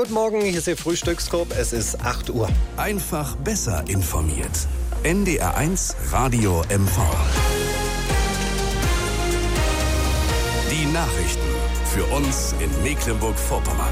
Guten Morgen, hier ist Ihr Frühstückskorb. Es ist 8 Uhr. Einfach besser informiert. NDR1 Radio MV. Die Nachrichten für uns in Mecklenburg-Vorpommern.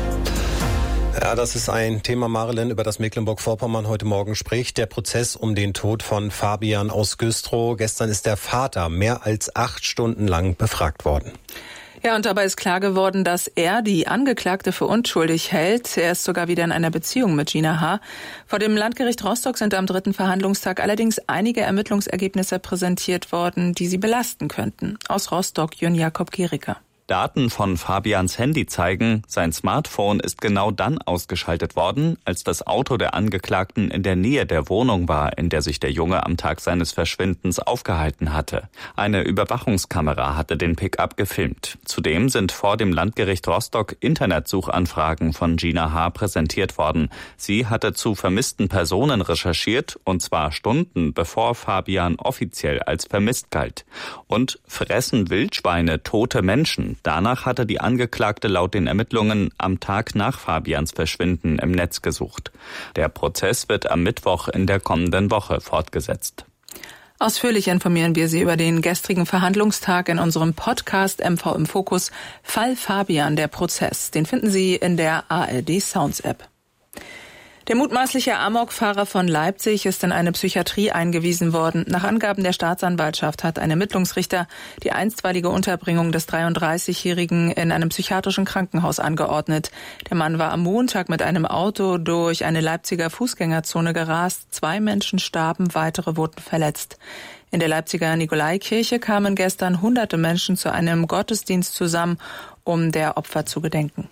Ja, das ist ein Thema, Marilyn, über das Mecklenburg-Vorpommern heute Morgen spricht. Der Prozess um den Tod von Fabian aus Güstrow. Gestern ist der Vater mehr als 8 Stunden lang befragt worden. Ja, und dabei ist klar geworden, dass er die Angeklagte für unschuldig hält. Er ist sogar wieder in einer Beziehung mit Gina H. Vor dem Landgericht Rostock sind am 3. Verhandlungstag allerdings einige Ermittlungsergebnisse präsentiert worden, die sie belasten könnten. Aus Rostock, Jürgen Jakob Geriker. Daten von Fabians Handy zeigen, sein Smartphone ist genau dann ausgeschaltet worden, als das Auto der Angeklagten in der Nähe der Wohnung war, in der sich der Junge am Tag seines Verschwindens aufgehalten hatte. Eine Überwachungskamera hatte den Pickup gefilmt. Zudem sind vor dem Landgericht Rostock Internetsuchanfragen von Gina H. präsentiert worden. Sie hatte zu vermissten Personen recherchiert, und zwar Stunden bevor Fabian offiziell als vermisst galt. Und fressen Wildschweine tote Menschen? Danach hatte die Angeklagte laut den Ermittlungen am Tag nach Fabians Verschwinden im Netz gesucht. Der Prozess wird am Mittwoch in der kommenden Woche fortgesetzt. Ausführlich informieren wir Sie über den gestrigen Verhandlungstag in unserem Podcast MV im Fokus. Fall Fabian, der Prozess. Den finden Sie in der ARD Sounds App. Der mutmaßliche Amokfahrer von Leipzig ist in eine Psychiatrie eingewiesen worden. Nach Angaben der Staatsanwaltschaft hat ein Ermittlungsrichter die einstweilige Unterbringung des 33-Jährigen in einem psychiatrischen Krankenhaus angeordnet. Der Mann war am Montag mit einem Auto durch eine Leipziger Fußgängerzone gerast. 2 Menschen starben, weitere wurden verletzt. In der Leipziger Nikolaikirche kamen gestern hunderte Menschen zu einem Gottesdienst zusammen, um der Opfer zu gedenken.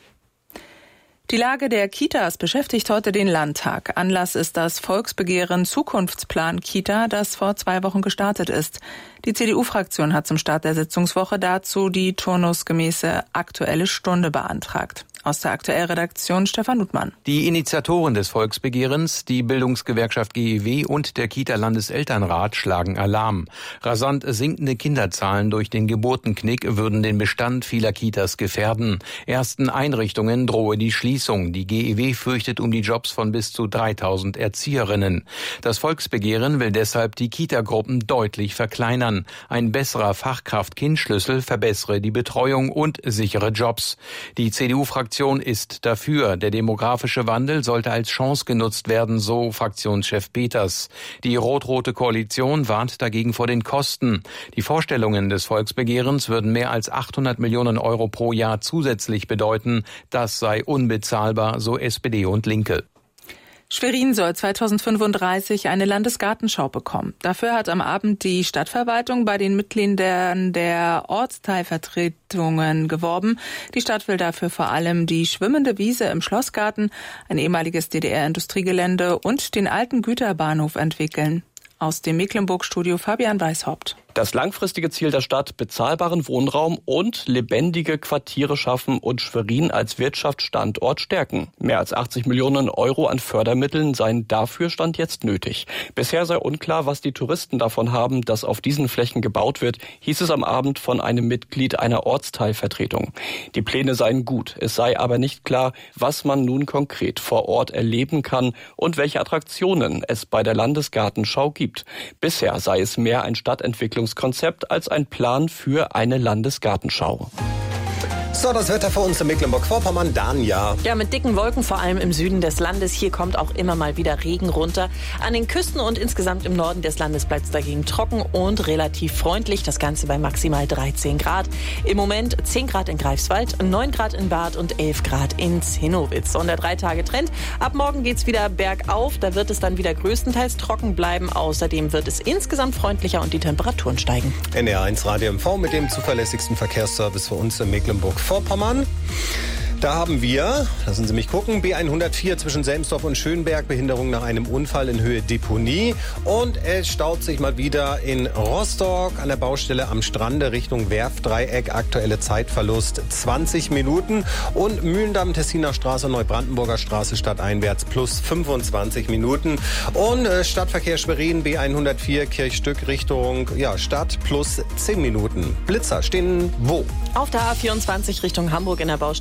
Die Lage der Kitas beschäftigt heute den Landtag. Anlass ist das Volksbegehren Zukunftsplan Kita, das vor 2 Wochen gestartet ist. Die CDU-Fraktion hat zum Start der Sitzungswoche dazu die turnusgemäße Aktuelle Stunde beantragt. Aus der Aktuellredaktion Stefan Uthmann. Die Initiatoren des Volksbegehrens, die Bildungsgewerkschaft GEW und der Kita-Landeselternrat schlagen Alarm. Rasant sinkende Kinderzahlen durch den Geburtenknick würden den Bestand vieler Kitas gefährden. Ersten Einrichtungen drohe die Schließung. Die GEW fürchtet um die Jobs von bis zu 3000 Erzieherinnen. Das Volksbegehren will deshalb die Kitagruppen deutlich verkleinern. Ein besserer Fachkraft-Kind-Schlüssel verbessere die Betreuung und sichere Jobs. Die CDU-Fraktion ist dafür. Der demografische Wandel sollte als Chance genutzt werden, so Fraktionschef Peters. Die rot-rote Koalition warnt dagegen vor den Kosten. Die Vorstellungen des Volksbegehrens würden mehr als 800 Millionen Euro pro Jahr zusätzlich bedeuten. Das sei unbezahlbar, so SPD und Linke. Schwerin soll 2035 eine Landesgartenschau bekommen. Dafür hat am Abend die Stadtverwaltung bei den Mitgliedern der Ortsteilvertretungen geworben. Die Stadt will dafür vor allem die schwimmende Wiese im Schlossgarten, ein ehemaliges DDR-Industriegelände und den alten Güterbahnhof entwickeln. Aus dem Mecklenburg-Studio Fabian Weishaupt. Das langfristige Ziel der Stadt, bezahlbaren Wohnraum und lebendige Quartiere schaffen und Schwerin als Wirtschaftsstandort stärken. Mehr als 80 Millionen Euro an Fördermitteln seien dafür Stand jetzt nötig. Bisher sei unklar, was die Touristen davon haben, dass auf diesen Flächen gebaut wird, hieß es am Abend von einem Mitglied einer Ortsteilvertretung. Die Pläne seien gut, es sei aber nicht klar, was man nun konkret vor Ort erleben kann und welche Attraktionen es bei der Landesgartenschau gibt. Bisher sei es mehr ein Stadtentwicklungskonzept als ein Plan für eine Landesgartenschau. So, das Wetter für uns in Mecklenburg-Vorpommern, Danja. Ja, mit dicken Wolken, vor allem im Süden des Landes. Hier kommt auch immer mal wieder Regen runter. An den Küsten und insgesamt im Norden des Landes bleibt es dagegen trocken und relativ freundlich. Das Ganze bei maximal 13 Grad. Im Moment 10 Grad in Greifswald, 9 Grad in Barth und 11 Grad in Zinnowitz. Und der 3-Tage-Trend. Ab morgen geht's wieder bergauf. Da wird es dann wieder größtenteils trocken bleiben. Außerdem wird es insgesamt freundlicher und die Temperaturen steigen. NDR1 Radio MV mit dem zuverlässigsten Verkehrsservice für uns in Mecklenburg-Vorpommern. Da haben wir, lassen Sie mich gucken, B104 zwischen Selmsdorf und Schönberg, Behinderung nach einem Unfall in Höhe Deponie. Und es staut sich mal wieder in Rostock an der Baustelle am Strande Richtung Werftdreieck. Aktuelle Zeitverlust 20 Minuten. Und Mühlendamm-Tessiner Straße, Neubrandenburger Straße stadteinwärts plus 25 Minuten. Und Stadtverkehr Schwerin B104 Kirchstück Richtung Stadt plus 10 Minuten. Blitzer stehen wo? Auf der A24 Richtung Hamburg in der Baustelle Wirbel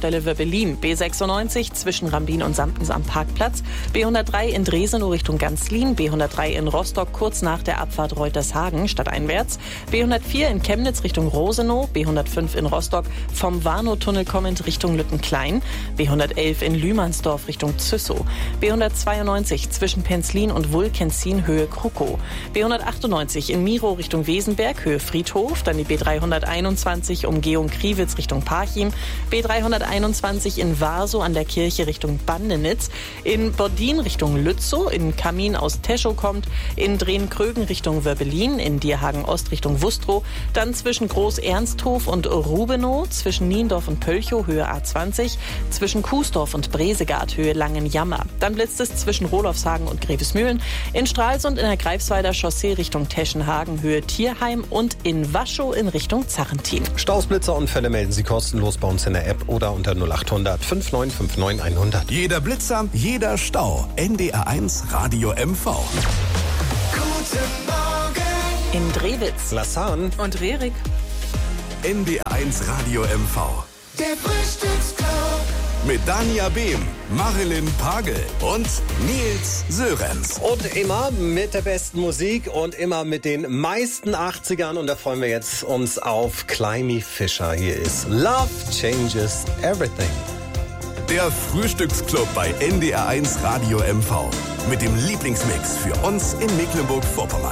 Berlin. B96 zwischen Rambin und Sampens am Parkplatz. B103 in Dresenow Richtung Ganzlin. B103 in Rostock kurz nach der Abfahrt Reutershagen stadteinwärts. B104 in Chemnitz Richtung Rosenow. B105 in Rostock vom Warnow-Tunnel kommend Richtung Lüttenklein. B111 in Lühmannsdorf Richtung Züssow. B192 zwischen Penzlin und Wulkenzin Höhe Krukow. B198 in Miro Richtung Wesenberg Höhe Friedhof. Dann die B321 Umgehung Kriwitz Richtung Parchim. B321 in Warsow an der Kirche Richtung Bandenitz. In Bordin Richtung Lützow. In Kamin aus Teschow kommt. In Drehn-Krögen Richtung Wörbelin. In Dierhagen Ost Richtung Wustrow. Dann zwischen Groß-Ernsthof und Rubenow. Zwischen Niendorf und Pölchow Höhe A20. Zwischen Kuesdorf und Bresegard Höhe Langenjammer. Dann blitzt es zwischen Rolofshagen und Grevesmühlen. In Stralsund in der Greifswalder Chaussee Richtung Teschenhagen Höhe Tierheim und in Waschow in Richtung Zarrentin. Staus, Blitzer und Fälle melden Sie kostenlos bei uns in der App oder unter 0800 5959 100. Jeder Blitzer, jeder Stau. NDR1 Radio MV. Guten Morgen In Drewitz. Lassan Und Rerik. NDR1 Radio MV. Der Frühstücksclub. Mit Dania Behm, Marilyn Pagel und Nils Sörenz. und immer mit der besten Musik und immer mit den meisten 80ern. Und da freuen wir jetzt uns auf Climby Fisher. Hier ist Love Changes Everything. Der Frühstücksclub bei NDR1 Radio MV. Mit dem Lieblingsmix für uns in Mecklenburg-Vorpommern.